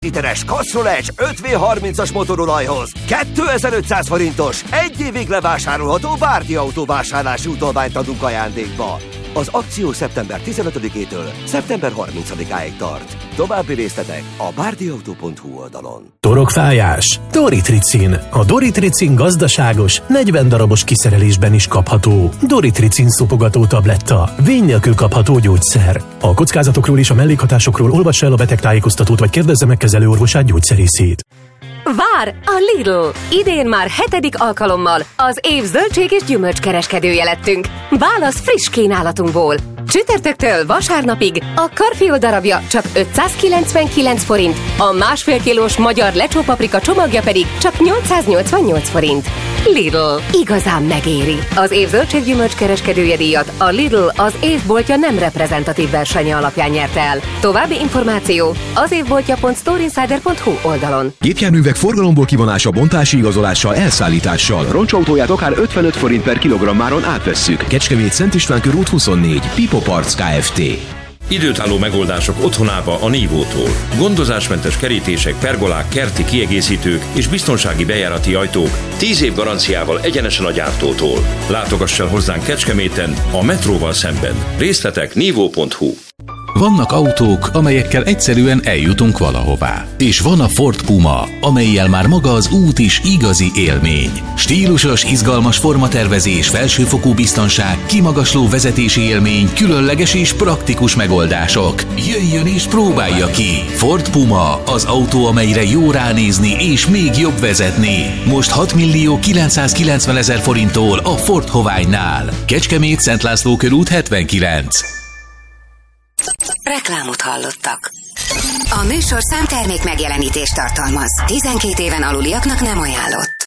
literes Castrol Edge 5V30-as motorolajhoz 2500 forintos, egy évig levásárolható Bárdi autóvásárlási utalványt adunk ajándékba. Az akció szeptember 15-től szeptember 30-áig tart. További részletek a bárdiautó.hu oldalon. Torokfájás? Doritricin. A Doritricin gazdaságos, 40 darabos kiszerelésben is kapható. Doritricin szopogató tabletta. Vény nélkül kapható gyógyszer. A kockázatokról és a mellékhatásokról olvassa el a betegtájékoztatót, vagy kérdezze meg kezelőorvosát, gyógyszerészét. Vár a Lidl! Idén már 7. alkalommal az év zöldség és gyümölcskereskedője lettünk. Válasz friss kínálatunkból. Csütörtöktől vasárnapig a karfiol darabja csak 599 forint, a 1,5 kilós magyar lecsópaprika csomagja pedig csak 888 forint. Lidl. Igazán megéri. Az év zöldség-gyümölcs kereskedője díjat a Lidl az évboltja nem reprezentatív versenye alapján nyerte el. További információ az évboltja.storeinsider.hu oldalon. Gépjárművek forgalomból kivonása, bontási igazolással, elszállítással. Roncsautóját akár 55 forint per kilogrammáron átvesszük. Kecskemét, Szent István körút 24. Pipo Parts Kft. Időtálló megoldások otthonába a Nívótól. Gondozásmentes kerítések, pergolák, kerti kiegészítők és biztonsági bejárati ajtók 10 év garanciával egyenesen a gyártótól. Látogass el hozzánk Kecskeméten, a metróval szemben. Részletek nivó.hu. Vannak autók, amelyekkel egyszerűen eljutunk valahová. És van a Ford Puma, amellyel már maga az út is igazi élmény. Stílusos, izgalmas formatervezés, felsőfokú biztonság, kimagasló vezetési élmény, különleges és praktikus megoldások. Jöjjön és próbálja ki! Ford Puma, az autó, amelyre jó ránézni és még jobb vezetni. Most 6.990.000 forinttól a Ford Hoványnál. Kecskemét, Szent László körút 79. Reklámot hallottak. A műsorszám termék megjelenítést tartalmaz. 12 éven aluliaknak nem ajánlott.